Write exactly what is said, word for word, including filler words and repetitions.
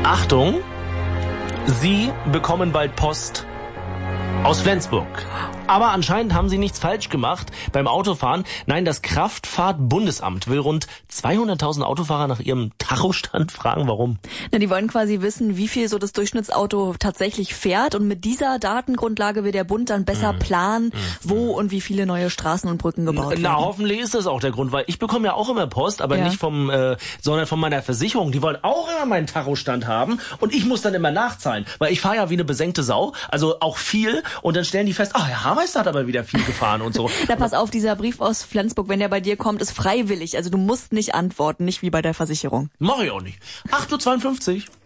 Achtung, Sie bekommen bald Post aus Flensburg. Aber anscheinend haben Sie nichts falsch gemacht beim Autofahren. Nein, das Kraftfahrtbundesamt will rund zweihunderttausend Autofahrer nach ihrem Tachostand fragen. Warum? Na, die wollen quasi wissen, wie viel so das Durchschnittsauto tatsächlich fährt. Und mit dieser Datengrundlage will der Bund dann besser mm. planen, mm. wo und wie viele neue Straßen und Brücken gebaut werden. Na, hoffentlich ist das auch der Grund, weil ich bekomme ja auch immer Post, aber ja. nicht vom, äh, sondern von meiner Versicherung. Die wollen auch immer meinen Tachostand haben und ich muss dann immer nachzahlen, weil ich fahre ja wie eine besenkte Sau, also auch viel. Und dann stellen die fest, ah, Herr Hameister hat aber wieder viel gefahren und so. Na, pass auf, dieser Brief aus Flensburg, wenn der bei dir kommt, ist freiwillig. Also du musst nicht antworten, nicht wie bei der Versicherung. Mach ich auch nicht. acht Uhr zweiundfünfzig.